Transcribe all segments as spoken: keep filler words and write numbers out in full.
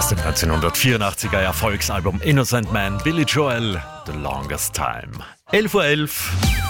Aus dem neunzehnhundertvierundachtziger Erfolgsalbum Innocent Man, Billy Joel, The Longest Time. elf Uhr elf.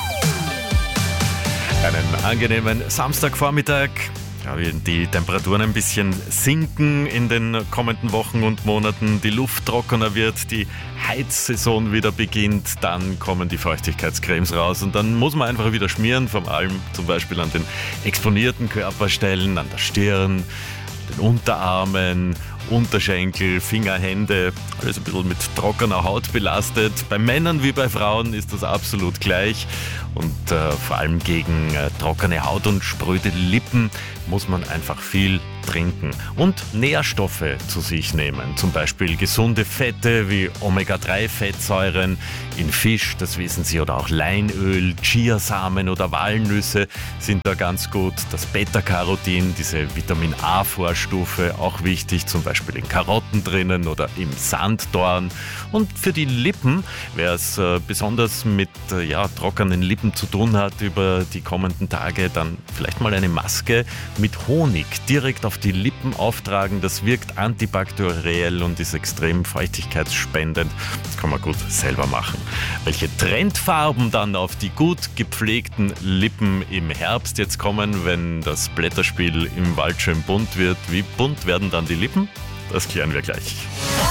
Einen angenehmen Samstagvormittag. Ja, die Temperaturen ein bisschen sinken in den kommenden Wochen und Monaten, die Luft trockener wird, die Heizsaison wieder beginnt, dann kommen die Feuchtigkeitscremes raus und dann muss man einfach wieder schmieren, vor allem zum Beispiel an den exponierten Körperstellen, an der Stirn, den Unterarmen, Unterschenkel, Finger, Hände, alles ein bisschen mit trockener Haut belastet. Bei Männern wie bei Frauen ist das absolut gleich. Und äh, vor allem gegen äh, trockene Haut und spröde Lippen muss man einfach viel trinken und Nährstoffe zu sich nehmen. Zum Beispiel gesunde Fette wie Omega drei Fettsäuren in Fisch, das wissen Sie, oder auch Leinöl, Chiasamen oder Walnüsse sind da ganz gut. Das Beta-Carotin, diese Vitamin A-Vorstufe, auch wichtig, zum Beispiel in Karotten drinnen oder im Sanddorn. Und für die Lippen, wer es äh, besonders mit äh, ja, trockenen Lippen zu tun hat über die kommenden Tage, dann vielleicht mal eine Maske mit Honig direkt auf die Lippen auftragen. Das wirkt antibakteriell und ist extrem feuchtigkeitsspendend. Das kann man gut selber machen. Welche Trendfarben dann auf die gut gepflegten Lippen im Herbst jetzt kommen, wenn das Blätterspiel im Wald schön bunt wird, wie bunt werden dann die Lippen? Das klären wir gleich.